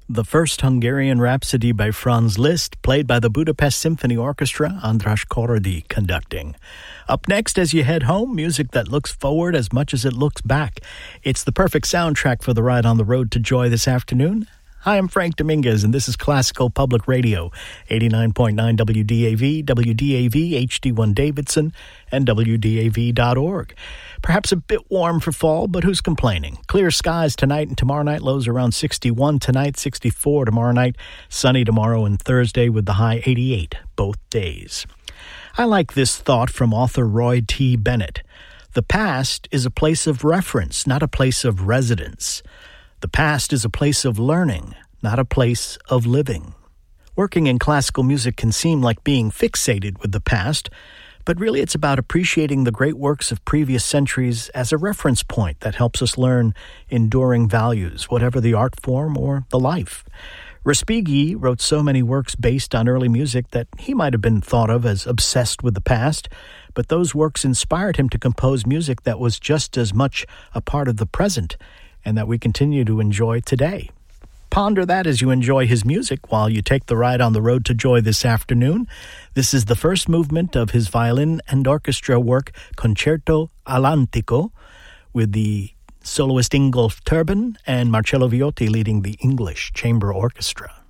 The first Hungarian Rhapsody by Franz Liszt, played by the Budapest Symphony Orchestra, András Korody conducting. Up next, as you head home, music that looks forward as much as it looks back. It's the perfect soundtrack for the ride on the road to joy this afternoon. Hi, I'm Frank Dominguez, and this is Classical Public Radio, 89.9 WDAV, WDAV, HD1 Davidson, and WDAV.org. Perhaps a bit warm for fall, but who's complaining? Clear skies tonight and tomorrow night, lows around 61 tonight, 64 tomorrow night, sunny tomorrow and Thursday with the high 88 both days. I like this thought from author Roy T. Bennett. The past is a place of reference, not a place of residence. The past is a place of learning, not a place of living. Working in classical music can seem like being fixated with the past, but really it's about appreciating the great works of previous centuries as a reference point that helps us learn enduring values, whatever the art form or the life. Respighi wrote so many works based on early music that he might have been thought of as obsessed with the past, but those works inspired him to compose music that was just as much a part of the present and that we continue to enjoy today. Ponder that as you enjoy his music while you take the ride on the road to joy this afternoon. This is the first movement of his violin and orchestra work, Concerto all'Antico, with the soloist Ingolf Turban and Marcello Viotti leading the English Chamber Orchestra.